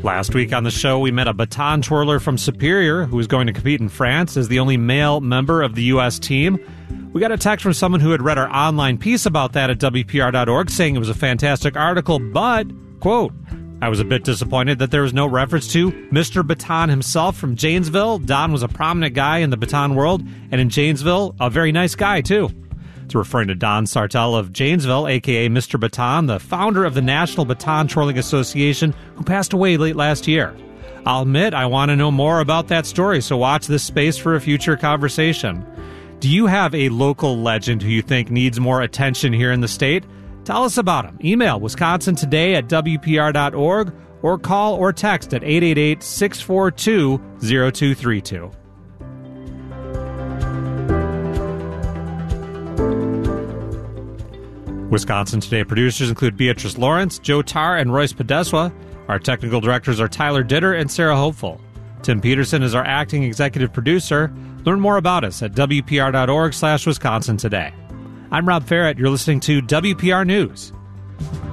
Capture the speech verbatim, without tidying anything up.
Last week on the show, we met a baton twirler from Superior who was going to compete in France as the only male member of the U S team. We got a text from someone who had read our online piece about that at W P R dot org saying it was a fantastic article, but, quote, I was a bit disappointed that there was no reference to Mister Baton himself from Janesville. Don was a prominent guy in the baton world, and in Janesville, a very nice guy, too. It's referring to Don Sartell of Janesville, a k a. Mister Baton, the founder of the National Baton Twirling Association, who passed away late last year. I'll admit I want to know more about that story, so watch this space for a future conversation. Do you have a local legend who you think needs more attention here in the state? Tell us about him. Email Wisconsin Today at W P R dot org or call or text at eight eight eight, six four two, zero two three two. Wisconsin Today producers include Beatrice Lawrence, Joe Tarr, and Royce Podeswa. Our technical directors are Tyler Ditter and Sarah Hopeful. Tim Peterson is our acting executive producer. Learn more about us at W P R dot org slash Wisconsin Today. I'm Rob Ferrett. You're listening to W P R News.